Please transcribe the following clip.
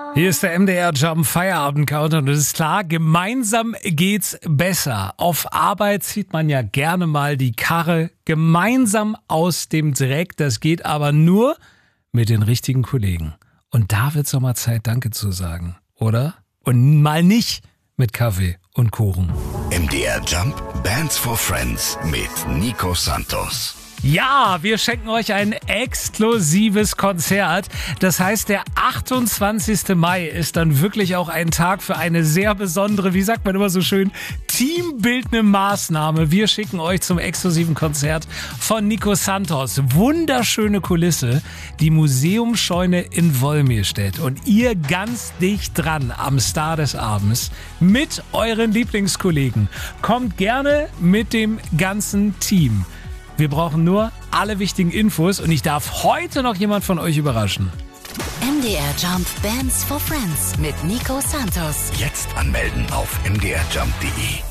Hier ist der MDR Jump Feierabend Countdown und es ist klar, gemeinsam geht's besser. Auf Arbeit zieht man ja gerne mal die Karre gemeinsam aus dem Dreck. Das geht aber nur mit den richtigen Kollegen. Und da wird's doch mal Zeit, Danke zu sagen, oder? Und mal nicht mit Kaffee und Kuchen. MDR Jump Bands for Friends mit Nico Santos. Ja, wir schenken euch ein exklusives Konzert. Das heißt, der 28. Mai ist dann wirklich auch ein Tag für eine sehr besondere, wie sagt man immer so schön, teambildende Maßnahme. Wir schicken euch zum exklusiven Konzert von Nico Santos. Wunderschöne Kulisse, die Museumsscheune in Wolmirstedt. Und ihr ganz dicht dran am Star des Abends mit euren Lieblingskollegen. Kommt gerne mit dem ganzen Team. Wir brauchen nur alle wichtigen Infos und ich darf heute noch jemand von euch überraschen. MDR Jump Bands for Friends mit Nico Santos. Jetzt anmelden auf mdrjump.de.